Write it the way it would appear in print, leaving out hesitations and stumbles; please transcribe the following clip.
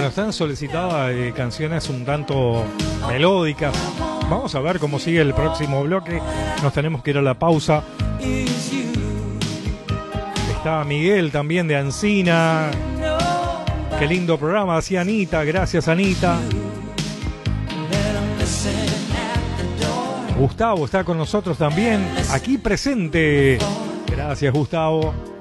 Bueno, están solicitadas canciones un tanto melódicas. Vamos a ver cómo sigue el próximo bloque. Nos tenemos que ir a la pausa. Está Miguel también de Ancina. Qué lindo programa hacía Anita. Gracias, Anita. Gustavo está con nosotros también, aquí presente. Gracias, Gustavo.